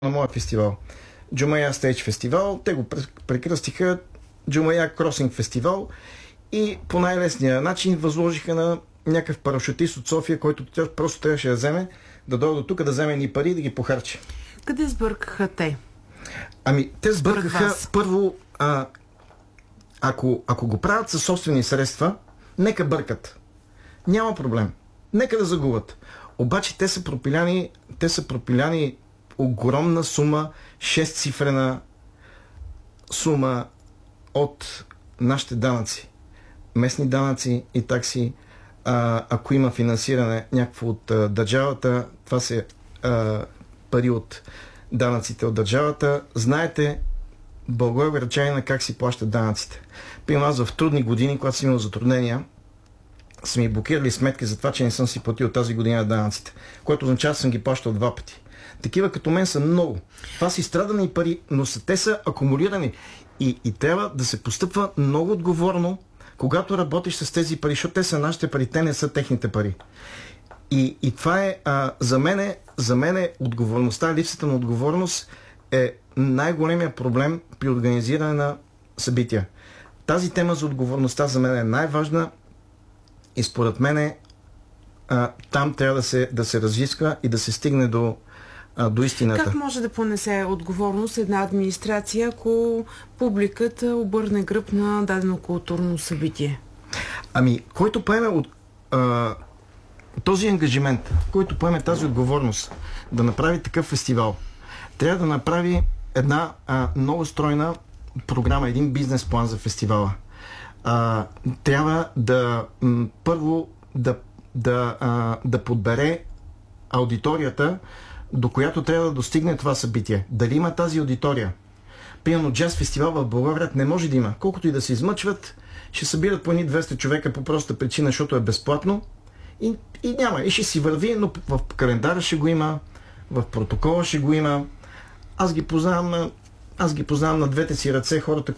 на моя фестивал. Джумая Стейдж фестивал, те го прекръстиха Джумая Кросинг фестивал и по най-лесния начин възложиха на някакъв парашутист от София, който просто трябваше да вземе, да дойде до тук, да вземе ни пари и да ги похарчи. Къде сбъркаха те? Ами, те сбъркаха първо, ако го правят със собствени средства, нека бъркат. Няма проблем. Нека да загубят. Обаче те са пропиляни огромна сума, 6-цифрена сума от нашите данъци. Местни данъци и такси. Ако има финансиране някакво от държавата, това са пари от данъците от държавата. Знаете, българчанина как си плащат данъците. Примерно аз в трудни години, когато съм имал затруднения, са ми блокирали сметки за това, че не съм си платил тази година данъците, което означава, че съм ги плащал 2 пъти. Такива като мен са много. Това са изстрадани пари, но те са акумулирани. И трябва да се постъпва много отговорно, когато работиш с тези пари, защото те са нашите пари, те не са техните пари. И това е, за мен отговорността, липсата на отговорност е най-големия проблем при организиране на събития. Тази тема за отговорността за мен е най-важна и според мен там трябва да се разисква и да се стигне до истината. Как може да понесе отговорност една администрация, ако публиката обърне гръб на дадено културно събитие? Ами, който поеме този ангажимент, който поеме тази отговорност да направи такъв фестивал, трябва да направи една много стройна програма, един бизнес план за фестивала. Трябва първо да подбере аудиторията, до която трябва да достигне това събитие. Дали има тази аудитория? Примерно джаз фестивал в Благоевград не може да има. Колкото и да се измъчват, ще събират по едни 200 човека по простата причина, защото е безплатно и няма. И ще си върви, но в календара ще го има, в протокола ще го има. Аз ги познавам на двете си ръце хората,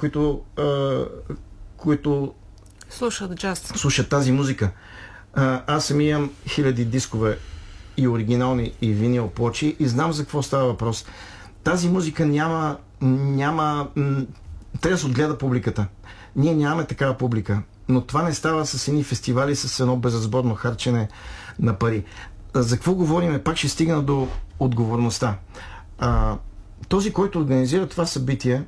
които слушат тази музика. Аз сами имам хиляди дискове и оригинални и винил плочи и знам за какво става въпрос. Тази музика няма трябва да се отгледа публиката. Ние нямаме такава публика, но това не става с едни фестивали, с едно безразборно харчене на пари. За какво говорим? Пак ще стигна до отговорността. Този, който организира това събитие,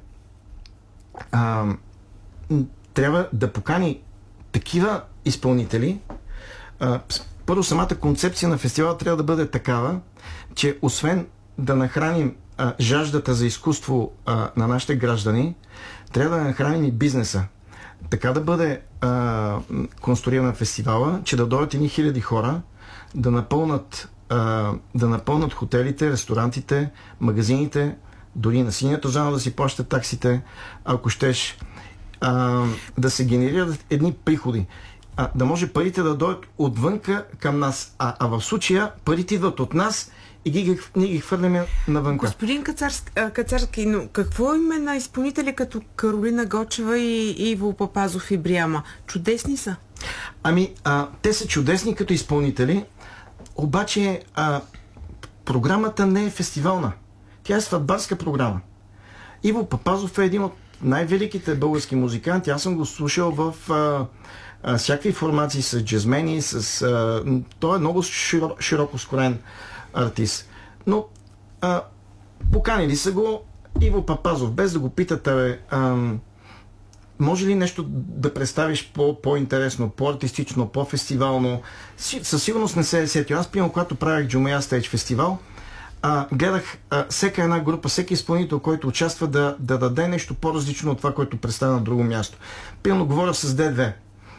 трябва да покани такива изпълнители. Първо, самата концепция на фестивала трябва да бъде такава, че освен да нахраним жаждата за изкуство на нашите граждани, трябва да нахраним и бизнеса. Така да бъде конструиран фестивала, че да дойдат едни хиляди хора, да напълнат хотелите, ресторантите, магазините, дори на синята зона да си плащат таксите, ако щеш, да се генерират едни приходи. Да може парите да дойдат отвънка към нас. А в случая парите идват от нас и ние ги хвърляме навънка. Господин Кацарски, но какво име на изпълнители като Каролина Гочева и Иво Папазов и Бриама? Чудесни са. Ами, те са чудесни като изпълнители, обаче програмата не е фестивална. Тя е сватбарска програма. Иво Папазов е един от най-великите български музиканти. Аз съм го слушал в всякакви формации с джазмени, той е много широко скорен артист. Но поканили са го Иво Папазов, без да го питате, може ли нещо да представиш по-интересно, по-артистично, по-фестивално? Със сигурност не се е сетил. Аз, примерно, когато правих Джумая Стейдж фестивал, гледах всяка една група, всеки изпълнител, който участва, да даде нещо по-различно от това, което представя на друго място. Примерно, говоря с D2.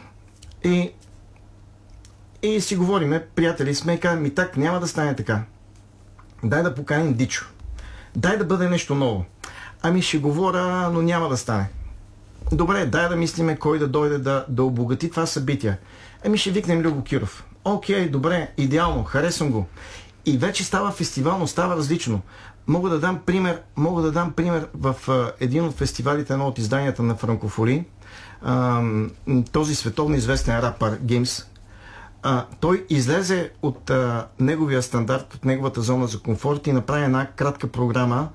И си говориме, приятели сме, и казваме, так, няма да стане така. Дай да поканим Дичо. Дай да бъде нещо ново. Ами ще говоря, но няма да стане. Добре, дай да мислиме кой да дойде да обогати това събитие. Ами ще викнем Любо Киров. Окей, добре, идеално, харесвам го. И вече става фестивално, става различно. Мога да дам пример в един от фестивалите, едно от изданията на Франкофони, този световно известен рапър Геймс. Той излезе от неговия стандарт, от неговата зона за комфорт и направи една кратка програма